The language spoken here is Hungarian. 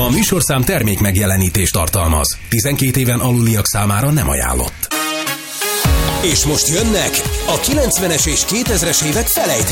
A műsorszám termék megjelenítést tartalmaz. 12 éven aluliak számára nem ajánlott. És most jönnek a 90-es és 2000-es évek felejthetők.